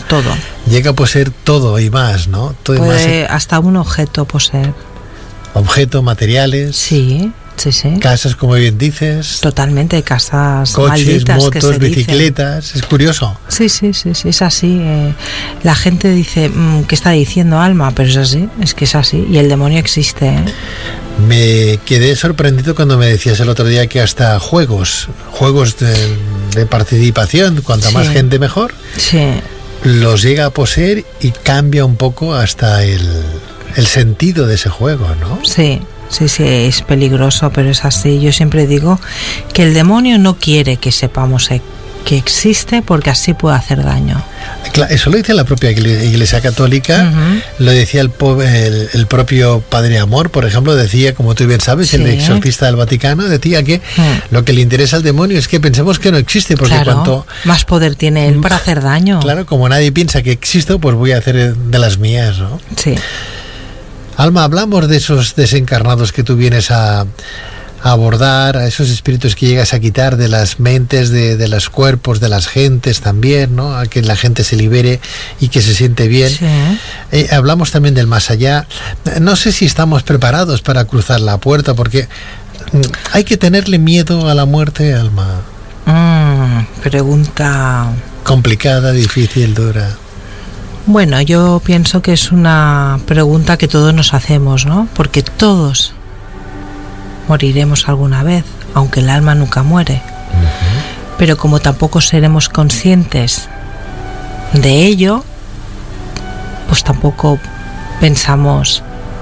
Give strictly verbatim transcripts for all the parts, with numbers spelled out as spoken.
todo. Llega a poseer todo y más, ¿no? Todo y Puede más. hasta un objeto poseer. Objetos, materiales. Sí, sí, sí. Casas, como bien dices. Totalmente, casas Coches, malditas motos, que se bicicletas. dicen. Es curioso. Sí, sí, sí, sí, es así. Eh, la gente dice, mmm, ¿qué está diciendo Alma? Pero es así, es que es así. Y el demonio existe, ¿eh? Me quedé sorprendido cuando me decías el otro día que hasta juegos, juegos de, de participación, cuanta Sí. más gente mejor, Sí. los llega a poseer y cambia un poco hasta el, el sentido de ese juego, ¿no? Sí, sí, sí, es peligroso, pero es así. Yo siempre digo que el demonio no quiere que sepamos eh, que existe porque así puede hacer daño. Claro, eso lo dice la propia Iglesia Católica, Uh-huh. lo decía el, po- el, el propio Padre Amor, por ejemplo, decía, como tú bien sabes, Sí. el exorcista del Vaticano, decía que Uh-huh. lo que le interesa al demonio es que pensemos que no existe, porque Claro, cuanto... más poder tiene él para hacer daño. Claro, como nadie piensa que existo, pues voy a hacer de las mías, ¿no? Sí. Alma, hablamos de esos desencarnados que tú vienes a, a abordar, a esos espíritus que llegas a quitar de las mentes, de, de los cuerpos, de las gentes también, ¿no? A que la gente se libere y que se siente bien. Sí. Eh, hablamos también del más allá. No sé si estamos preparados para cruzar la puerta, porque mm, hay que tenerle miedo a la muerte, Alma. Mm, pregunta... Complicada, difícil, dura. Bueno, yo pienso que es una pregunta que todos nos hacemos, ¿no? Porque todos moriremos alguna vez, aunque el alma nunca muere. Uh-huh. Pero como tampoco seremos conscientes de ello, pues tampoco pensamos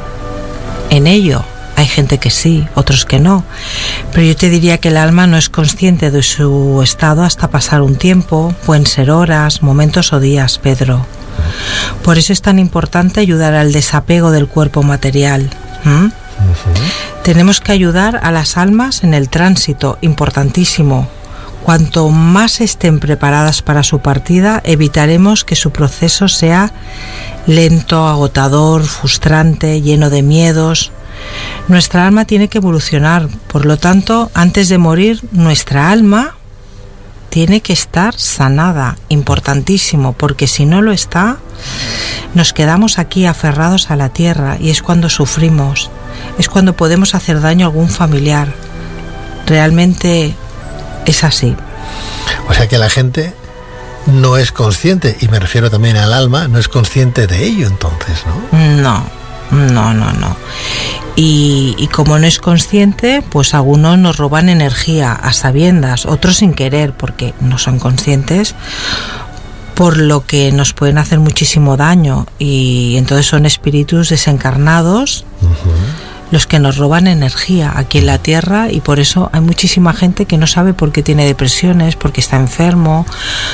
en ello. Hay gente que sí, otros que no. Pero yo te diría que el alma no es consciente de su estado hasta pasar un tiempo, pueden ser horas, momentos o días, Pedro. Por eso es tan importante ayudar al desapego del cuerpo material. ¿Mm? Uh-huh. Tenemos que ayudar a las almas en el tránsito, importantísimo. Cuanto más estén preparadas para su partida, evitaremos que su proceso sea lento, agotador, frustrante, lleno de miedos. Nuestra alma tiene que evolucionar, por lo tanto, antes de morir, nuestra alma tiene que estar sanada, importantísimo, porque si no lo está, nos quedamos aquí aferrados a la tierra y es cuando sufrimos, es cuando podemos hacer daño a algún familiar. Realmente es así. O sea que la gente no es consciente, y me refiero también al alma, no es consciente de ello entonces, ¿no? No, no, no, no. Y, y como no es consciente, pues algunos nos roban energía a sabiendas, otros sin querer porque no son conscientes, por lo que nos pueden hacer muchísimo daño, y entonces son espíritus desencarnados uh-huh. los que nos roban energía aquí en la tierra, y por eso hay muchísima gente que no sabe por qué tiene depresiones, porque está enfermo,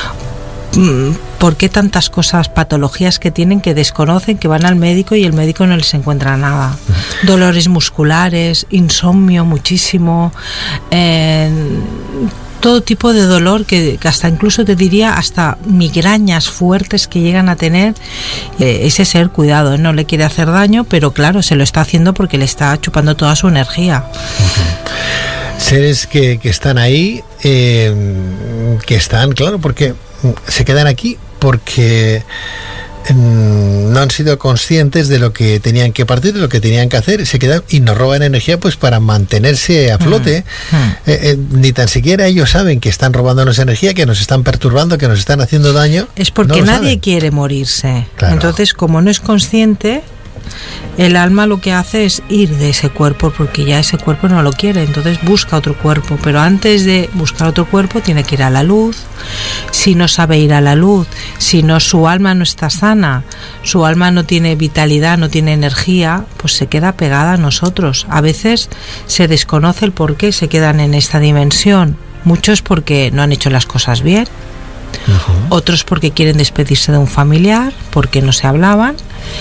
por qué tantas cosas, patologías que tienen que desconocen, que van al médico y el médico no les encuentra nada. Dolores musculares, insomnio muchísimo, eh, todo tipo de dolor que, que hasta incluso te diría hasta migrañas fuertes que llegan a tener. Eh, ese ser, cuidado, ¿eh? No le quiere hacer daño, pero claro, se lo está haciendo porque le está chupando toda su energía. Uh-huh. Seres que, que están ahí, eh, que están, claro, porque se quedan aquí porque eh, no han sido conscientes de lo que tenían que partir, de lo que tenían que hacer, se quedan y nos roban energía pues para mantenerse a flote. Mm. Mm. Eh, eh, ni tan siquiera ellos saben que están robándonos energía, que nos están perturbando, que nos están haciendo daño. Es porque no nadie saben. quiere morirse. Claro. Entonces, como no es consciente, el alma lo que hace es ir de ese cuerpo porque ya ese cuerpo no lo quiere, entonces busca otro cuerpo, pero antes de buscar otro cuerpo tiene que ir a la luz. Si no sabe ir a la luz, si no, su alma no está sana, su alma no tiene vitalidad, no tiene energía, pues se queda pegada a nosotros. A veces se desconoce el por qué se quedan en esta dimensión, muchos porque no han hecho las cosas bien, uh-huh. otros porque quieren despedirse de un familiar, porque no se hablaban.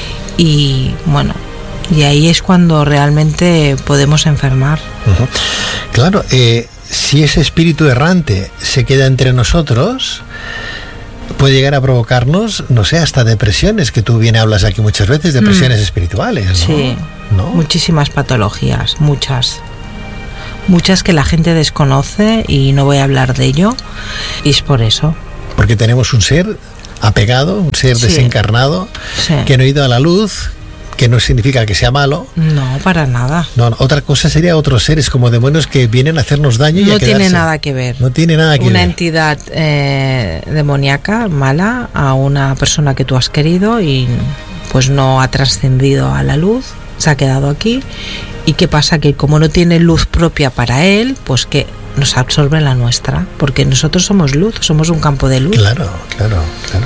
Y bueno, y ahí es cuando realmente podemos enfermar. Uh-huh. Claro, eh, si ese espíritu errante se queda entre nosotros, puede llegar a provocarnos, no sé, hasta depresiones, que tú bien hablas aquí muchas veces, depresiones mm. espirituales, ¿no? Sí, ¿no? Muchísimas patologías, muchas. Muchas que la gente desconoce y no voy a hablar de ello, y es por eso. Porque tenemos un ser apegado, un ser sí. desencarnado, sí. que no ha ido a la luz, que no significa que sea malo. No, para nada. No, otra cosa sería otros seres como demonios que vienen a hacernos daño y no a quedarse. tiene nada que ver. No tiene nada que una ver. Una entidad eh, demoníaca, mala, a una persona que tú has querido y pues no ha trascendido a la luz, se ha quedado aquí. ¿Y qué pasa? Que como no tiene luz propia para él, pues que nos absorbe la nuestra, porque nosotros somos luz, somos un campo de luz. Claro, claro, claro.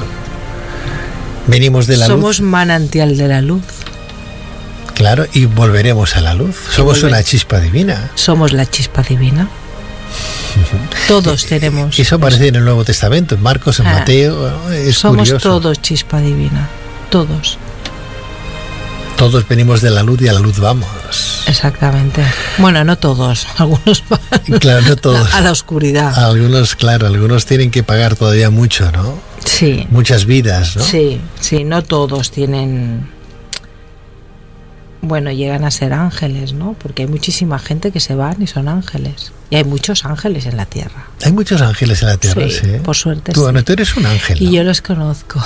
Venimos de la somos luz. Somos manantial de la luz. Claro, y volveremos a la luz. Somos una chispa divina. Somos la chispa divina. Todos tenemos. Eso aparece en el Nuevo Testamento, en Marcos, en ah, Mateo. Es somos curioso. Todos chispa divina. Todos. Todos venimos de la luz y a la luz vamos. Exactamente. Bueno, no todos. Algunos van claro, no todos. a la oscuridad. Algunos, claro, algunos tienen que pagar todavía mucho, ¿no? Sí. Muchas vidas, ¿no? Sí, sí, no todos tienen... Bueno, llegan a ser ángeles, ¿no? Porque hay muchísima gente que se van y son ángeles. Y hay muchos ángeles en la tierra. Hay muchos ángeles en la tierra, sí. sí. Por suerte, tú, sí. Bueno, tú eres un ángel, ¿no? Y yo los conozco.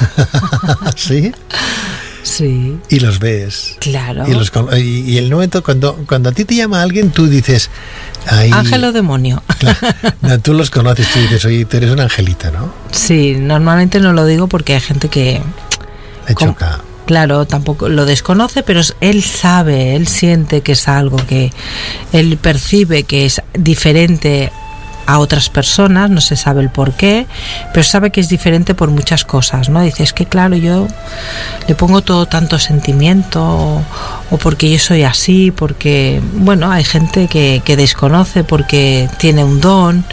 ¿Sí? Sí. Y los ves. Claro. Y, los, y, y el momento, cuando, cuando a ti te llama alguien, tú dices... Ay, ángel o demonio. Claro, no, tú los conoces, tú dices, oye, tú eres un angelito, ¿no? Sí, normalmente no lo digo porque hay gente que... Le choca. Claro, tampoco lo desconoce, pero él sabe, él siente que es algo que él percibe que es diferente a otras personas, no se sabe el por qué, pero sabe que es diferente por muchas cosas, ¿no? Dice, es que claro, yo le pongo todo tanto sentimiento, o, o porque yo soy así, porque, bueno, hay gente que, que desconoce porque tiene un don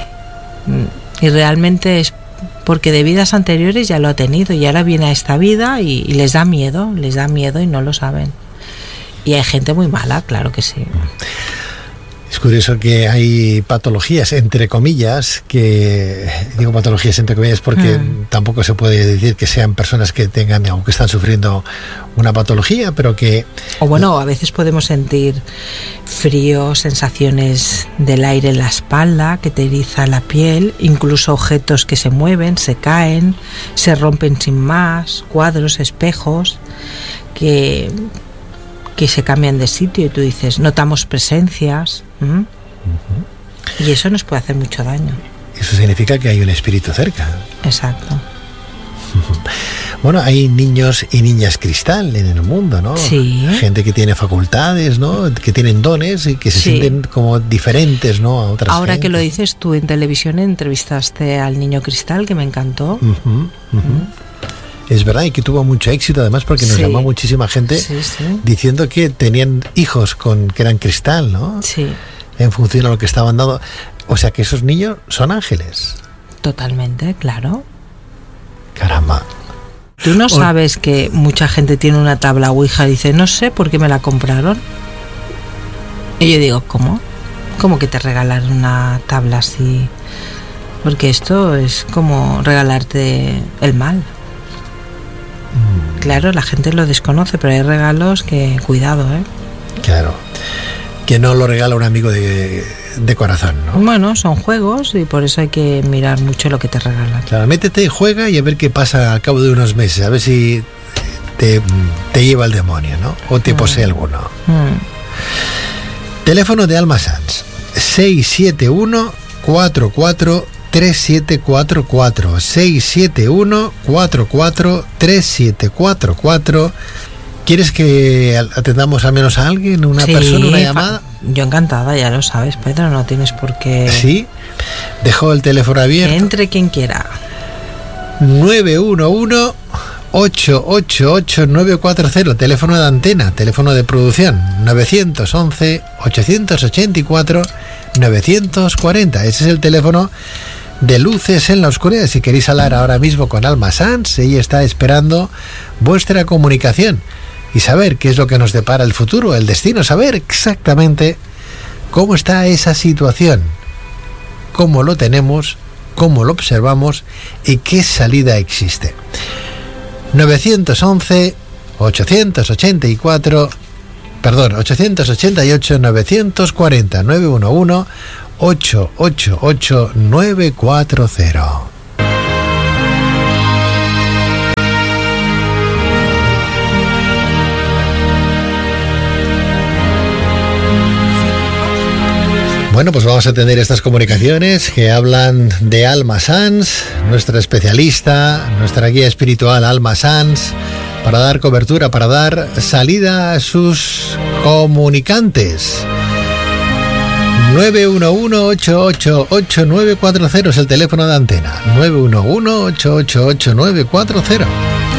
y realmente es porque de vidas anteriores ya lo ha tenido y ahora viene a esta vida y, y les da miedo, les da miedo y no lo saben. Y hay gente muy mala, claro que sí. Es curioso que hay patologías, entre comillas, que digo patologías entre comillas porque mm. tampoco se puede decir que sean personas que tengan o que están sufriendo una patología, pero que... O bueno, a veces podemos sentir frío, sensaciones del aire en la espalda, que te eriza la piel, incluso objetos que se mueven, se caen, se rompen sin más, cuadros, espejos, que... que se cambian de sitio y tú dices, notamos presencias. ¿Mm? Uh-huh. Y eso nos puede hacer mucho daño. Eso significa que hay un espíritu cerca. Exacto. Uh-huh. Bueno, hay niños y niñas cristal en el mundo, ¿no? Sí. Gente que tiene facultades, ¿no? Que tienen dones y que se sí. sienten como diferentes, ¿no? A otras Ahora gente. Que lo dices, tú en televisión entrevistaste al niño cristal, que me encantó. Uh-huh. Uh-huh. Uh-huh. Es verdad, y que tuvo mucho éxito además porque nos sí. llamó muchísima gente sí, sí. diciendo que tenían hijos con que eran cristal, ¿no? Sí. En función a lo que estaban dando. O sea que esos niños son ángeles. Totalmente, claro. Caramba. Tú no sabes o... que mucha gente tiene una tabla Ouija y dice, no sé por qué me la compraron. Y yo digo, ¿cómo? ¿Cómo que te regalaron una tabla así? Porque esto es como regalarte el mal. Claro, la gente lo desconoce, pero hay regalos que, cuidado, ¿eh? Claro, que no lo regala un amigo de, de corazón, ¿no? Bueno, son juegos y por eso hay que mirar mucho lo que te regalan. Claro, métete, juega y a ver qué pasa al cabo de unos meses, a ver si te, te lleva el demonio, ¿no? O te mm. posee alguno. Mm. Teléfono de Alma Sans, seis siete uno cuatro cuatro tres siete cuatro cuatro, seis siete uno cuatro cuatro tres siete cuatro cuatro. ¿Quieres que atendamos al menos a alguien, una sí, persona, una llamada? Yo encantada, ya lo sabes, Pedro, no tienes por qué... Sí, dejó el teléfono abierto. Que entre quien quiera. nueve uno uno ocho ocho ocho nueve cuatro cero, teléfono de antena, teléfono de producción, nueve once ochocientos ochenta y cuatro novecientos cuarenta. Ese es el teléfono de Luces en la Oscuridad. Si queréis hablar ahora mismo con Alma Sans, ella está esperando vuestra comunicación y saber qué es lo que nos depara el futuro, el destino, saber exactamente cómo está esa situación, cómo lo tenemos, cómo lo observamos y qué salida existe. nueve once ochocientos ochenta y cuatro, perdón, ochocientos ochenta y ocho novecientos cuarenta, nueve uno uno ocho ocho ocho nueve cuatro cero. Bueno, pues vamos a tener estas comunicaciones que hablan de Alma Sanz, nuestra especialista, nuestra guía espiritual Alma Sanz, para dar cobertura, para dar salida a sus comunicantes. nueve uno uno, ocho ocho ocho, nueve cuatro cero es el teléfono de antena. nueve uno uno, ocho ocho ocho, nueve cuatro cero.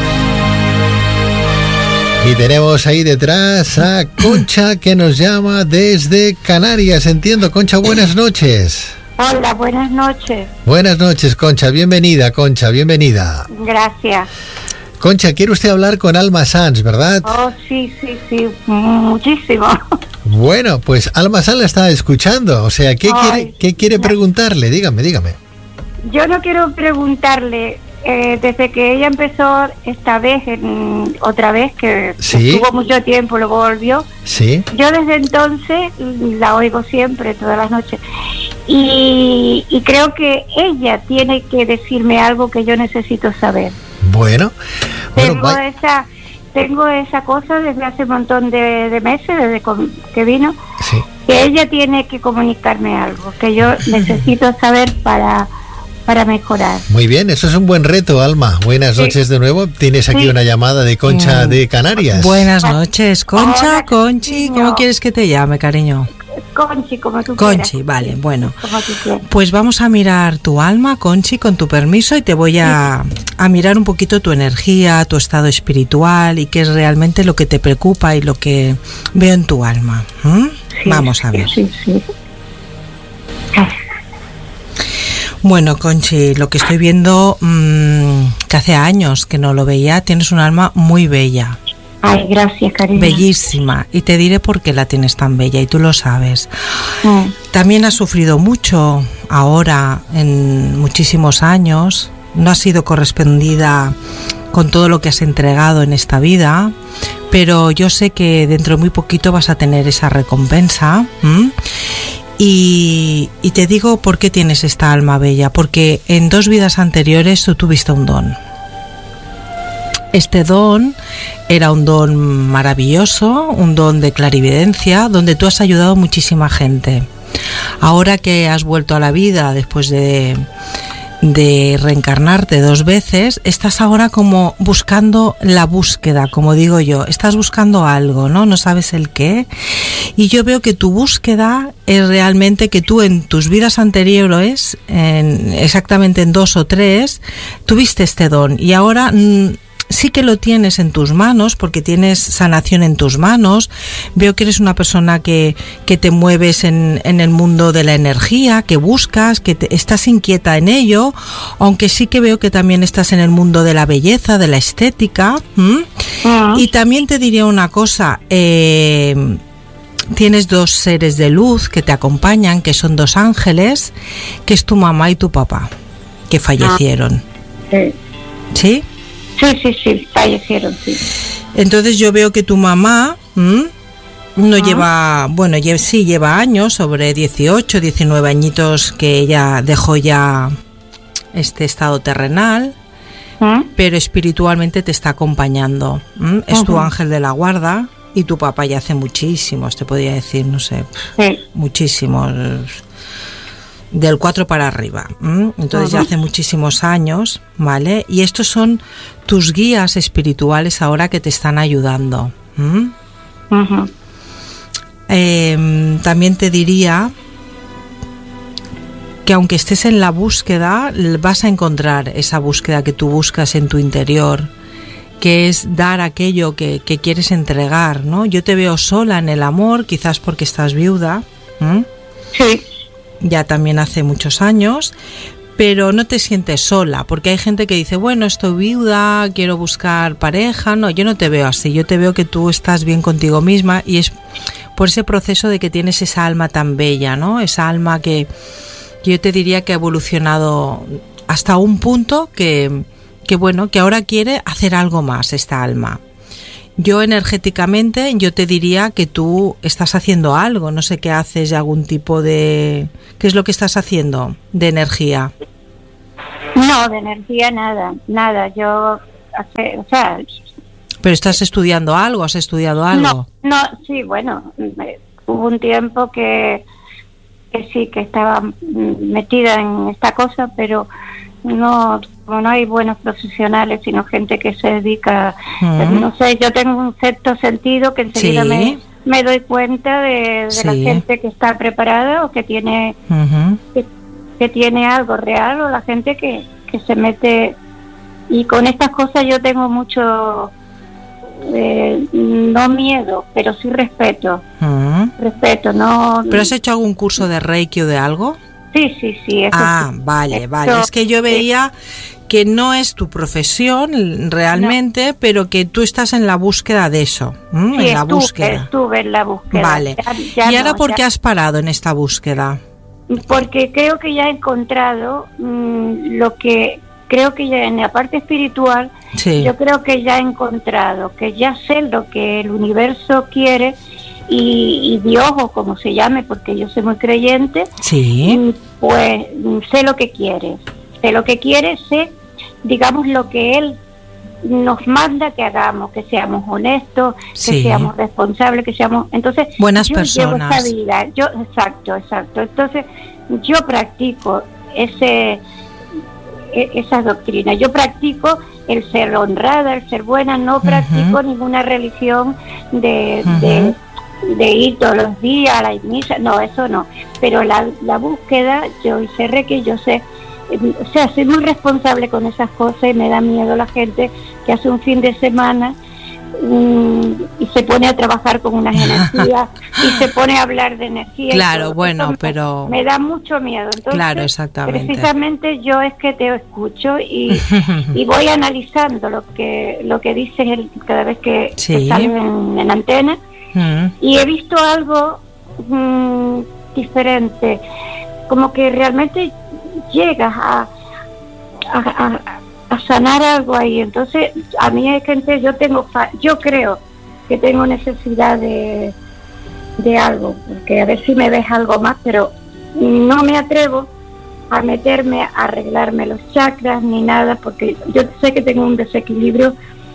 Y tenemos ahí detrás a Concha, que nos llama desde Canarias. Entiendo, Concha, buenas noches. Hola, buenas noches. Buenas noches, Concha. Bienvenida, Concha, bienvenida. Gracias. Concha, quiere usted hablar con Alma Sanz, ¿verdad? Oh, sí, sí, sí, muchísimo. Bueno, pues Alma Sanz la está escuchando. O sea, ¿qué, Ay, quiere, ¿qué quiere preguntarle? Dígame, dígame. Yo no quiero preguntarle, eh, desde que ella empezó esta vez, en, otra vez, que ¿Sí? estuvo mucho tiempo, luego volvió. Sí. Yo desde entonces la oigo siempre, todas las noches. Y, y creo que ella tiene que decirme algo que yo necesito saber. Bueno. bueno Tengo va... esa... Tengo esa cosa desde hace un montón de, de meses, desde que vino, sí. que ella tiene que comunicarme algo, que yo necesito saber para, para mejorar. Muy bien, eso es un buen reto, Alma. Buenas Sí. noches de nuevo. Tienes aquí Sí. una llamada de Concha Mm. de Canarias. Buenas noches, Concha, Hola, Conchi, cariño. ¿cómo quieres que te llame, cariño? Conchi, como tú Conchi, quieras. vale, bueno. Como tú quieras. Pues vamos a mirar tu alma, Conchi, con tu permiso, y te voy a, a mirar un poquito tu energía, tu estado espiritual y qué es realmente lo que te preocupa y lo que veo en tu alma. ¿Mm? Sí, Vamos a ver. Sí, sí. Bueno, Conchi, lo que estoy viendo, mmm, que hace años que no lo veía, tienes un alma muy bella. Ay, gracias, cariño. Bellísima, y te diré por qué la tienes tan bella, y tú lo sabes. Mm. También has sufrido mucho ahora, en muchísimos años, no has sido correspondida con todo lo que has entregado en esta vida, pero yo sé que dentro de muy poquito vas a tener esa recompensa. ¿m? Y, y te digo por qué tienes esta alma bella, porque en dos vidas anteriores tú tuviste un don. Este don era un don maravilloso, un don de clarividencia, donde tú has ayudado a muchísima gente. Ahora que has vuelto a la vida después de, de reencarnarte dos veces, estás ahora como buscando la búsqueda, como digo yo. Estás buscando algo, ¿no? No sabes el qué. Y yo veo que tu búsqueda es realmente que tú en tus vidas anteriores, en, exactamente en dos o tres, tuviste este don. Y ahora... Mmm, sí que lo tienes en tus manos, porque tienes sanación en tus manos. Veo que eres una persona que, que te mueves en, en el mundo de la energía, que buscas, que te, estás inquieta en ello, aunque sí que veo que también estás en el mundo de la belleza, de la estética. ¿Mm? Uh-huh. Y también te diría una cosa, eh, tienes dos seres de luz que te acompañan, que son dos ángeles, que es tu mamá y tu papá, que fallecieron. Sí. ¿Sí? Sí, sí, sí, fallecieron, sí. Entonces yo veo que tu mamá ¿m? no ¿Ah? lleva, bueno, lle- sí lleva años, sobre dieciocho, diecinueve añitos que ella dejó ya este estado terrenal, ¿Ah? pero espiritualmente te está acompañando. ¿m? Es uh-huh. tu ángel de la guarda, y tu papá ya hace muchísimos, te podría decir, no sé, sí. muchísimos, del cuatro para arriba. ¿m? Entonces uh-huh. ya hace muchísimos años, ¿vale? Y estos son tus guías espirituales ahora que te están ayudando. ¿m? Uh-huh. Eh, también te diría que aunque estés en la búsqueda, vas a encontrar esa búsqueda que tú buscas en tu interior, que es dar aquello que, que quieres entregar, ¿no? Yo te veo sola en el amor, quizás porque estás viuda. ¿m? Sí. Ya también hace muchos años, pero no te sientes sola, porque hay gente que dice, bueno, estoy viuda, quiero buscar pareja. No, yo no te veo así, yo te veo que tú estás bien contigo misma, y es por ese proceso de que tienes esa alma tan bella, ¿no? Esa alma que, que yo te diría que ha evolucionado hasta un punto que, que, bueno, que ahora quiere hacer algo más esta alma. Yo energéticamente, yo te diría que tú estás haciendo algo, no sé qué haces, algún tipo de... ¿Qué es lo que estás haciendo de energía? No, de energía nada, nada, yo, hace, o sea... ¿Pero estás estudiando algo? ¿Has estudiado algo? No, no, sí, bueno, hubo un tiempo que, que sí, que estaba metida en esta cosa, pero no, como no hay buenos profesionales, sino gente que se dedica, mm. no sé, yo tengo un cierto sentido que enseguida sí. me, me doy cuenta de, de sí. la gente que está preparada o que tiene uh-huh. que, que tiene algo real, o la gente que, que se mete. Y con estas cosas yo tengo mucho, eh, no miedo, pero sí respeto. Uh-huh. Respeto, no. ¿Pero has hecho algún curso de Reiki o de algo? Sí, sí, sí. Eso ah, sí. vale, Esto, vale. Es que yo veía que no es tu profesión realmente, no. pero que tú estás en la búsqueda de eso. ¿m? Sí, en la estuve, búsqueda. estuve en la búsqueda. Vale. Ya, ya ¿Y ahora no, por qué ya... has parado en esta búsqueda? Porque creo que ya he encontrado mmm, lo que... Creo que ya en la parte espiritual, sí. yo creo que ya he encontrado, que ya sé lo que el universo quiere y, y Dios, o como se llame, porque yo soy muy creyente, sí. pues sé lo que quiere. Sé lo que quiere, sé, digamos, lo que Él nos manda que hagamos, que seamos honestos, sí. que seamos responsables, que seamos... Entonces, buenas yo personas. Llevo esa vida. Yo, exacto, exacto. Entonces, yo practico ese... esas doctrinas. Yo practico el ser honrada, el ser buena, no practico uh-huh. ninguna religión de, uh-huh. de, de ir todos los días a la misa, no, eso no. Pero la, la búsqueda, yo hice Reiki, yo sé, eh, o sea, soy muy responsable con esas cosas y me da miedo la gente que hace un fin de semana y se pone a trabajar con unas energías y se pone a hablar de energía. Claro, bueno, me, pero... Me da mucho miedo. Entonces, claro, exactamente. Precisamente yo es que te escucho y, y voy analizando lo que lo que dices el, cada vez que, sí. que sales en, en antena mm. y he visto algo mmm, diferente, como que realmente llegas a... a, a a sanar algo ahí. Entonces a mí hay gente, yo tengo fa- yo creo que tengo necesidad de de algo, porque a ver si me ves algo más, pero no me atrevo a meterme a arreglarme los chakras ni nada, porque yo sé que tengo un desequilibrio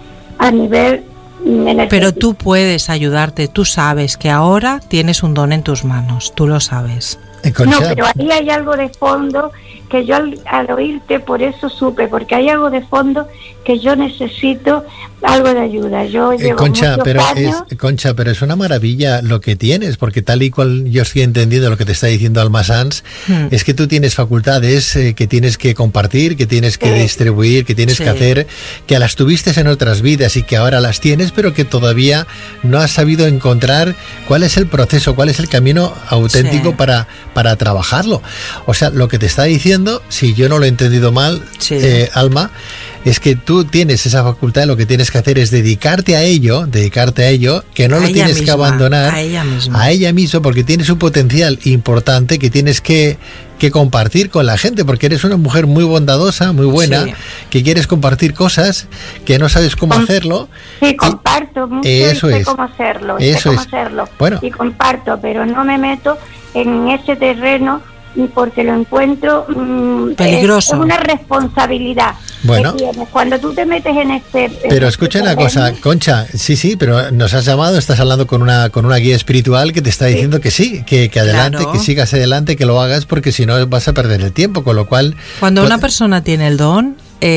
a nivel energético. Pero tú puedes ayudarte, tú sabes que ahora tienes un don en tus manos, tú lo sabes. No, pero ahí hay algo de fondo que yo al, al oírte por eso supe, porque hay algo de fondo que yo necesito algo de ayuda. Yo llevo eh, Concha, muchos pero años... es, Concha, pero es una maravilla lo que tienes, porque tal y cual yo estoy entendiendo lo que te está diciendo Alma Sanz, hmm. es que tú tienes facultades eh, que tienes que compartir, que tienes que sí. distribuir, que tienes sí. que hacer, que las tuviste en otras vidas y que ahora las tienes, pero que todavía no has sabido encontrar cuál es el proceso, cuál es el camino auténtico sí. para, para trabajarlo. O sea, lo que te está diciendo, si yo no lo he entendido mal, sí. eh, Alma, es que tú tienes esa facultad, lo que tienes que hacer es dedicarte a ello, dedicarte a ello, que no a lo tienes misma, que abandonar a ella misma, a ella misma, porque tienes un potencial importante que tienes que, que compartir con la gente, porque eres una mujer muy bondadosa, muy buena, sí. que quieres compartir cosas, que no sabes cómo Com- hacerlo. Sí, comparto mucho eso y sé es. cómo hacerlo, eso sé cómo es. hacerlo, bueno. y comparto, pero no me meto en ese terreno porque lo encuentro mmm, peligroso. Es una responsabilidad bueno. que tienes cuando tú te metes en este en pero este escucha terreno. Una cosa, Concha, sí, sí, pero nos has llamado, estás hablando con una con una guía espiritual que te está diciendo sí. que sí, que, que adelante, claro. que sigas adelante, que lo hagas, porque si no vas a perder el tiempo, con lo cual... Cuando una persona tiene el don,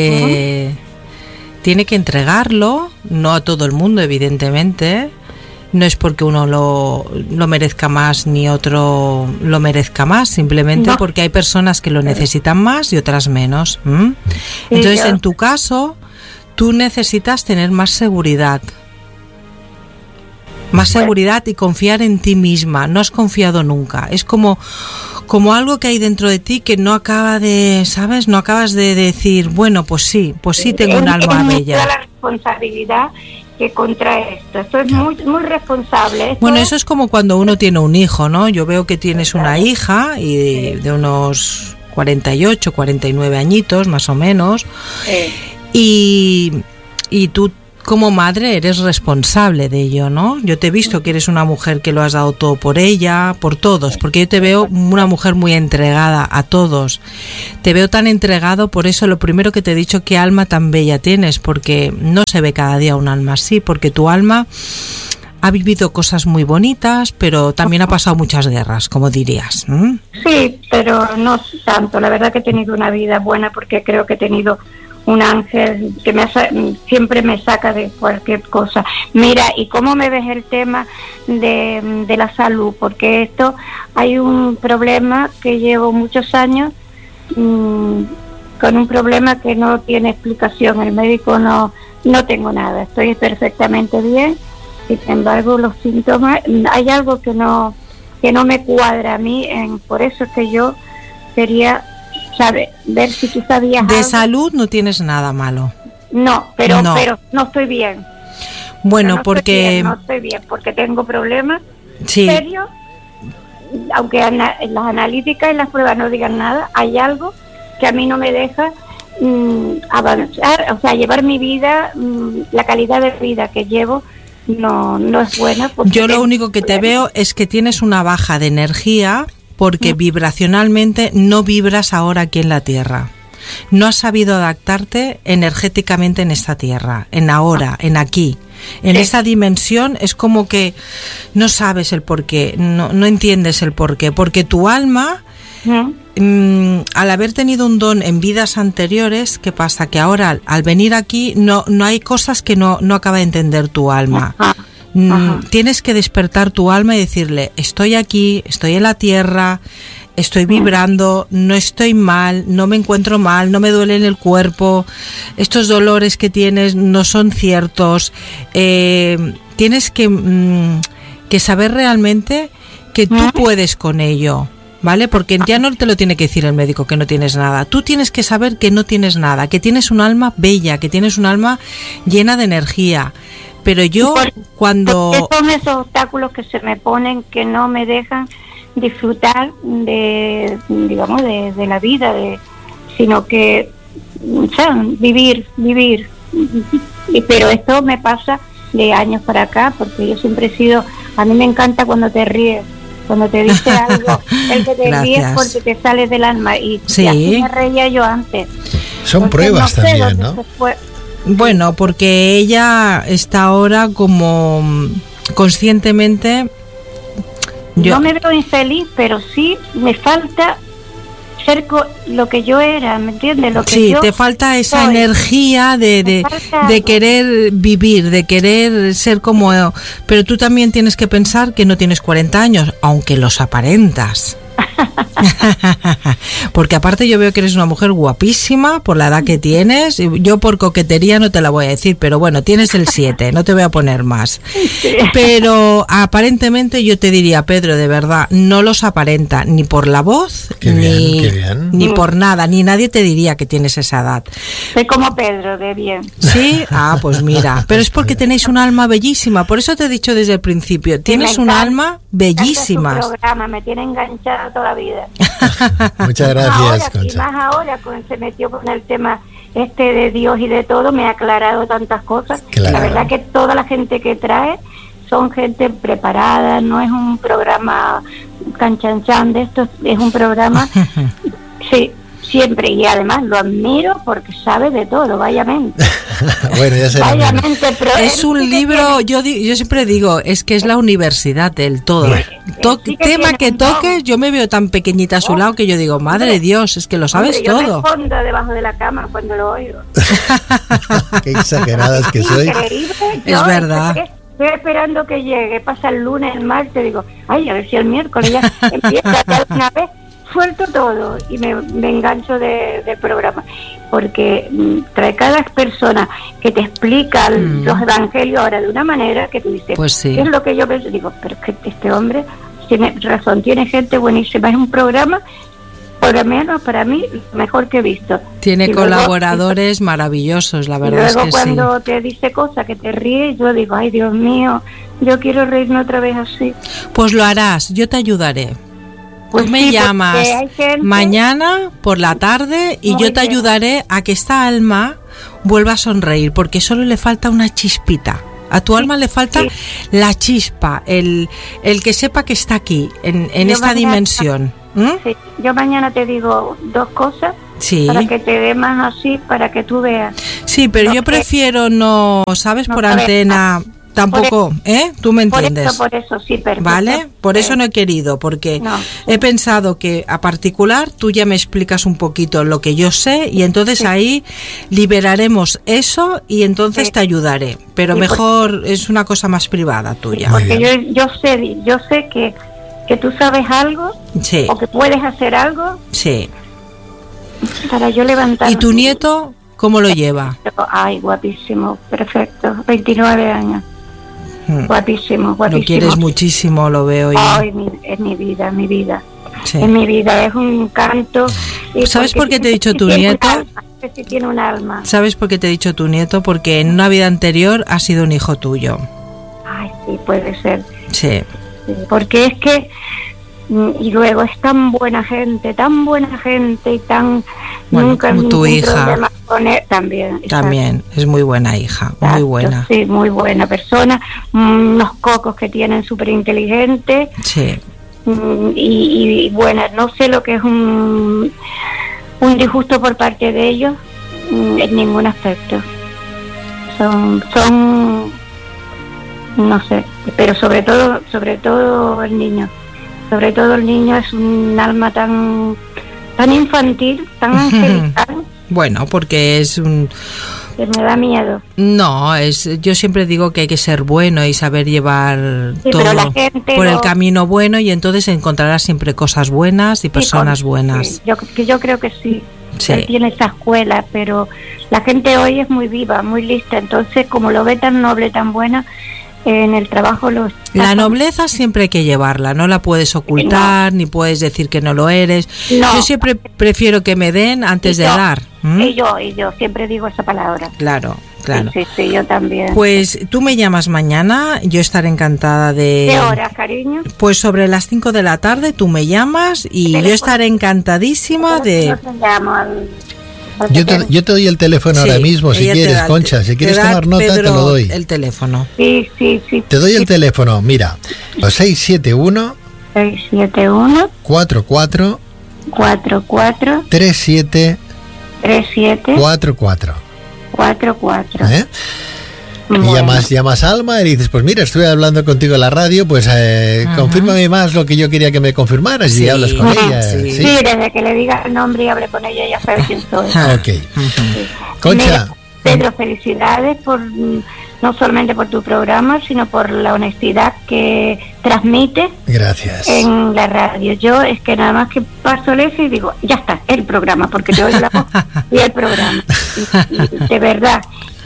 eh, uh-huh. tiene que entregarlo, no a todo el mundo, evidentemente. No es porque uno lo, lo merezca más ni otro lo merezca más, simplemente no. porque hay personas que lo necesitan más y otras menos. ¿Mm? Sí, Entonces, yo. en tu caso, tú necesitas tener más seguridad. Más seguridad y confiar en ti misma. No has confiado nunca. Es como, como algo que hay dentro de ti que no acaba de, ¿sabes? No acabas de decir, bueno, pues sí, pues sí tengo un alma bella. Toda la responsabilidad que contrae esto. Esto es muy muy responsable. Esto bueno, eso es como cuando uno tiene un hijo, ¿no? Yo veo que tienes una hija y de, de unos cuarenta y ocho, cuarenta y nueve añitos, más o menos. Sí. Y, y tú como madre eres responsable de ello, ¿no? Yo te he visto que eres una mujer que lo has dado todo por ella, por todos, porque yo te veo una mujer muy entregada a todos. Te veo tan entregado, por eso lo primero que te he dicho, qué alma tan bella tienes, porque no se ve cada día un alma así, porque tu alma ha vivido cosas muy bonitas, pero también ha pasado muchas guerras, como dirías. ¿Mm? Sí, pero no tanto. La verdad que he tenido una vida buena porque creo que he tenido un ángel que me siempre me saca de cualquier cosa. Mira, ¿y cómo me ves el tema de, de la salud? Porque esto, hay un problema que llevo muchos años mmm, con un problema que no tiene explicación. El médico no, no tengo nada, estoy perfectamente bien. Sin embargo, los síntomas, hay algo que no que no me cuadra a mí, en, por eso es que yo quería saber, ver si tú sabías de algo. Salud no tienes nada malo. No, pero no, pero no estoy bien. Bueno, no porque... Estoy bien, no estoy bien, porque tengo problemas sí. serios, aunque ana, las analíticas y las pruebas no digan nada, hay algo que a mí no me deja mmm, avanzar, o sea, llevar mi vida, mmm, la calidad de vida que llevo no, no es buena. Yo lo único que te veo es que tienes una baja de energía, porque ¿Mm? vibracionalmente no vibras ahora aquí en la Tierra. No has sabido adaptarte energéticamente en esta Tierra, en ahora, en aquí. En sí. esta dimensión es como que no sabes el porqué, no, no entiendes el porqué, porque tu alma, ¿Mm? mmm, al haber tenido un don en vidas anteriores, ¿qué pasa? Que ahora al venir aquí no, no hay cosas que no, no acaba de entender tu alma. Ajá. Ajá. Tienes que despertar tu alma y decirle, estoy aquí, estoy en la tierra, estoy vibrando, no estoy mal, no me encuentro mal, no me duele en el cuerpo, estos dolores que tienes no son ciertos. Eh, tienes que, mm, que saber realmente que tú puedes con ello, ¿vale? Porque ya no te lo tiene que decir el médico que no tienes nada. Tú tienes que saber que no tienes nada, que tienes un alma bella, que tienes un alma llena de energía. Pero yo por, cuando... ¿Por qué son esos obstáculos que se me ponen que no me dejan disfrutar de, digamos, de, de la vida, de, sino que, o sea, vivir, vivir. Pero esto me pasa de años para acá, porque yo siempre he sido... A mí me encanta cuando te ríes, cuando te dice algo, el que te ríes porque te sales del alma. Y, sí. y así me reía yo antes. Son Entonces, pruebas no sé también, ¿no? Fue, Bueno, porque ella está ahora como conscientemente... Yo... No me veo infeliz, pero sí me falta ser lo que yo era, ¿me entiendes? Lo que sí, yo te falta esa soy. energía de, de, de querer vivir, de querer ser como... Pero tú también tienes que pensar que no tienes cuarenta años, aunque los aparentas. Porque aparte yo veo que eres una mujer guapísima por la edad que tienes. Yo por coquetería no te la voy a decir, pero bueno, tienes el siete, no te voy a poner más. Pero aparentemente yo te diría, Pedro, de verdad, no los aparenta ni por la voz, qué ni, bien, qué bien. ni por nada, ni nadie te diría que tienes esa edad. Soy como Pedro, de bien. ¿Sí? Ah, pues mira, pero es porque tenéis un alma bellísima, por eso te he dicho desde el principio, tienes un alma bellísima. Este programa me tiene enganchada toda la vida. Muchas gracias, ahora, Concha. Y más ahora, cuando se metió con el tema este de Dios y de todo, me ha aclarado tantas cosas. Claro. La verdad que toda la gente que trae son gente preparada, no es un programa canchanchan de esto, es un programa, sí, siempre, y además lo admiro porque sabe de todo, vayamente. Bueno, ya será vayamente, pero es un sí libro, yo yo siempre digo, es que es la universidad del todo. Sí, to sí que tema que toques, yo me veo tan pequeñita a su oh, lado que yo digo, madre de Dios, es que lo sabes hombre, todo. Yo me escondo debajo de la cama cuando lo oigo. Qué exageradas que soy. Es yo, verdad. Estoy, estoy esperando que llegue, pasa el lunes, el martes, digo, ay, a ver si el miércoles ya empieza a una vez. Suelto todo y me, me engancho de, del programa, porque mm, trae cada persona que te explica mm. los evangelios ahora de una manera que tú dices, pues sí. ¿qué es lo que yo pienso? Digo, pero es que este hombre tiene razón, tiene gente buenísima, es un programa, por lo menos para mí, lo mejor que he visto. Tiene y colaboradores luego, maravillosos, la verdad. Y luego es que cuando sí. te dice cosas que te ríes, yo digo, ay Dios mío, yo quiero reírme otra vez así. Pues lo harás, yo te ayudaré. Pues Tú me sí, llamas gente... mañana por la tarde y Muy yo te bien. ayudaré a que esta alma vuelva a sonreír, porque solo le falta una chispita. A tu sí, alma le falta sí. la chispa, el, el que sepa que está aquí, en, en esta mañana, dimensión. ¿Mm? Sí. Yo mañana te digo dos cosas sí. para que te dé más así, para que tú veas. Sí, pero no, yo prefiero no, ¿sabes? No por antena... tampoco, por ¿eh? Tú me entiendes. Por eso, por eso, sí, perfecto. ¿Vale? Por eso no he querido, porque no. he pensado que a particular tú ya me explicas un poquito lo que yo sé y entonces sí. ahí liberaremos eso y entonces sí. te ayudaré. Pero sí, mejor porque, es una cosa más privada tuya. Porque yo, yo sé, yo sé que, que tú sabes algo sí. o que puedes hacer algo. Sí. Para yo levantar. ¿Y tu nieto cómo lo lleva? Ay, guapísimo, perfecto, veintinueve años. Hmm. Guapísimo, guapísimo. Lo quieres muchísimo, lo veo yo. Ay, mi, es mi vida, mi vida. Sí. Es mi vida, es un canto. Y ¿Sabes por qué te he dicho tu tiene nieto? Un alma, si tiene un alma. ¿Sabes por qué te he dicho tu nieto? Porque en una vida anterior ha sido un hijo tuyo. Ay, sí, puede ser. Sí. Sí, porque es que y luego es tan buena gente, tan buena gente y tan bueno, nunca como tu hija con él, también también exacto. Es muy buena hija, exacto, muy buena, sí, muy buena persona, unos cocos que tienen súper inteligentes, sí, y, y bueno, no sé lo que es un un disgusto por parte de ellos en ningún aspecto, son son no sé, pero sobre todo sobre todo el niño. Sobre todo el niño es un alma tan tan infantil, tan angelical. Bueno, porque es un... que me da miedo. No, es yo siempre digo que hay que ser bueno y saber llevar sí, todo por lo... el camino bueno y entonces encontrarás siempre cosas buenas y personas sí, con, buenas. Sí, yo, que yo creo que sí. sí. Él tiene esa escuela, pero la gente hoy es muy viva, muy lista. Entonces, como lo ve tan noble, tan buena, en el trabajo los... La nobleza siempre hay que llevarla, no la puedes ocultar, no. Ni puedes decir que no lo eres. No. Yo siempre prefiero que me den antes y de yo, dar. ¿Mm? Y yo, y yo siempre digo esa palabra. Claro, claro. Sí, sí, sí, yo también. Pues tú me llamas mañana, yo estaré encantada de... ¿Qué hora, cariño? Pues sobre las cinco de la tarde tú me llamas y yo estaré encantadísima de... No te llamo al... Yo te, yo te doy el teléfono sí, ahora mismo, si quieres, da, Concha. Si quieres tomar nota, Pedro, te lo doy. El teléfono. Sí, sí, sí. Te doy sí. el teléfono, mira. seis siete uno seis siete uno cuatro cuatro cuatro cuatro tres siete tres siete cuatro cuatro cuatro cuatro. ¿Eh? Bueno. Y llamas, llamas a Alma y dices, pues mira, estuve hablando contigo en la radio, pues eh, confírmame más lo que yo quería que me confirmaras sí. Y hablas con uh-huh. ella. Sí. ¿Sí? Sí, desde que le digas el nombre y hable con ella, ya sabes quién soy. Ok. Uh-huh. Sí. Concha. Mira, Pedro, felicidades por no solamente por tu programa, sino por la honestidad que transmites. Gracias. En la radio. Yo es que nada más que paso el eje y digo, ya está, el programa, porque te oigo la voz y el programa. Y, y, de verdad.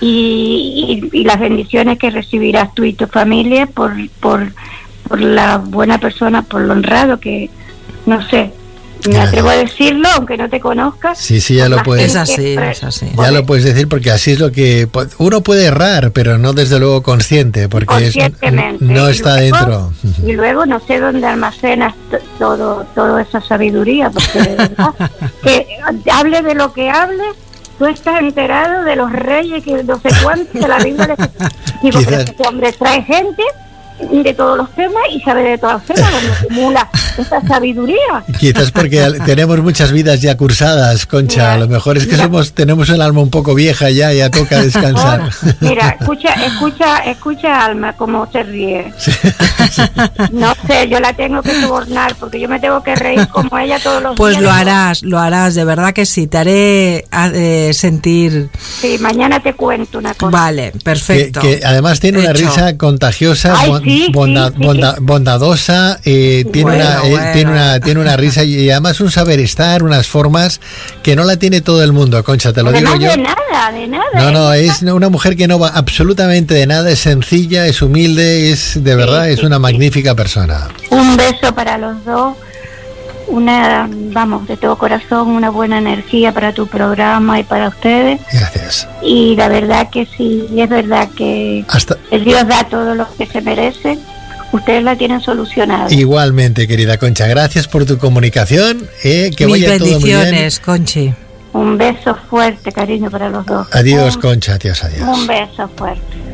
Y, y, y las bendiciones que recibirás tú y tu familia por, por, por la buena persona, por lo honrado que, no sé, me Gracias. Atrevo a decirlo, aunque no te conozcas. Sí, sí, ya lo puedes. Es así, es así. Ya lo puedes decir porque así es lo que... Uno puede errar, pero no desde luego consciente, porque es, no está luego, dentro. Y luego no sé dónde almacenas t- todo toda esa sabiduría, porque de verdad, que hable de lo que hable, tú estás enterado de los reyes que no sé cuántos de la Biblia. Digo, pero este hombre trae gente de todos los temas y sabe de todos los temas, donde acumula esta sabiduría. Quizás porque tenemos muchas vidas ya cursadas, Concha. Mira, a lo mejor es que mira, somos tenemos el alma un poco vieja ya, ya toca descansar. Mira, escucha, escucha, escucha Alma cómo se ríe. Sí, sí. No sé, yo la tengo que sobornar porque yo me tengo que reír como ella todos los pues días. Pues lo harás, lo harás, de verdad que sí, te haré eh, sentir... Sí, mañana te cuento una cosa. Vale, perfecto. Que, que además tiene Hecho. Una risa contagiosa. Ay, sí, bonda, sí, sí. Bonda, bondadosa, eh, tiene, bueno, una, bueno. Eh, tiene una tiene una risa y además un saber estar, unas formas que no la tiene todo el mundo, Concha, te lo Además digo yo. De nada, de nada. No, no, es una mujer que no va absolutamente de nada, es sencilla, es humilde, es de verdad, sí, es una sí, magnífica sí. persona. Un beso para los dos. Una, vamos, de todo corazón, una buena energía para tu programa y para ustedes. Gracias. Y la verdad que sí, es verdad que Hasta... el Dios da todo lo que se merece. Ustedes la tienen solucionada. Igualmente, querida Concha, gracias por tu comunicación. Eh, que Mis vaya todo muy bien. bendiciones, Conchi. Un beso fuerte, cariño, para los dos. Adiós, un, Concha, adiós, adiós. Un beso fuerte.